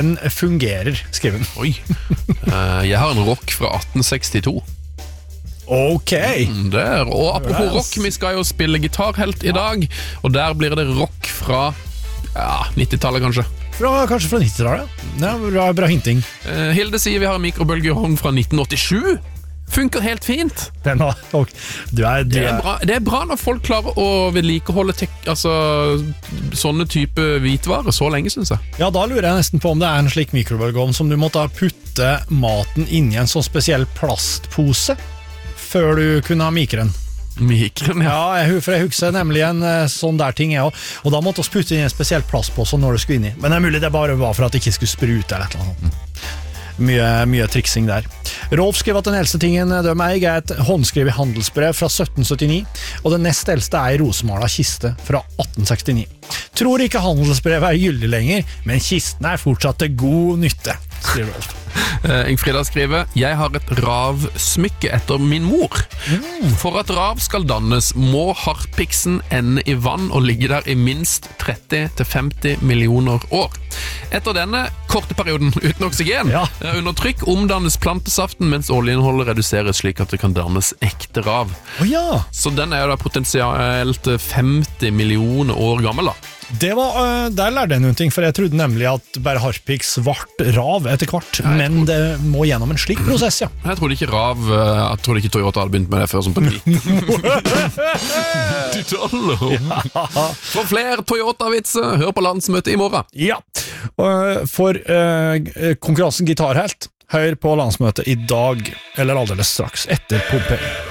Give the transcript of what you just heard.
Den fungerer, skriver den. Oi. Jeg har en rock fra 1862. Ok. Og apropos rock, vi skal jo spille gitarhelt i dag, og der blir det rock fra 90-tallet kanskje. Kanskje fra 90-tallet. Ja, bra hinting. Hilde sier vi har en mikrobølgeovn fra 1987. Funker helt fint. Det er bra når folk klarer å vedlikeholde sånne type hvitvarer så lenge, synes jeg. Ja, da lurer jeg nesten på om det er en slik mikrobølgeovn som du måtte putte maten inn i en sånn spesiell plastpose før du kunne ha mikren. Mikren, ja. Ja, for jeg husker nemlig en sånn der ting jeg også. Og da måtte vi putte inn en spesiell plastpose når du skulle inn i. Men det er mulig det bare var for at det ikke skulle sprute eller et eller annet. Mye triksing der. Rolf skriver at den eldste tingen de eier er et håndskrevet handelsbrev fra 1779, og den nest eldste er en rosemala kiste fra 1869. Tror ikke handelsbrevet er gyldig lenger, men kisten er fortsatt til god nytte, skriver Rolf. Ingfrida skriver: Jeg har et ravsmykke etter min mor. For at rav skal dannes må harpiksen ende i vann og ligge der i minst 30-50 millioner år. Etter denne korte perioden uten oksygen under trykk omdannes plantesaften mens oljeinnholdet reduseres slik at det kan dannes ekte rav. Så den er jo da potensielt 50 millioner år gammel da. Der lærte jeg noen ting, for jeg trodde nemlig at bare harpiks vart rav etter hvert, men det må gjennom en slik prosess, ja. Jeg trodde ikke Toyota hadde begynt med det før som på 90-tallet. For flere Toyota-vitser, hør på landsmøtet i morgen. Ja, for konkurransen Gitarhelt, hør på landsmøtet i dag, eller aldeles straks etter Pompeii.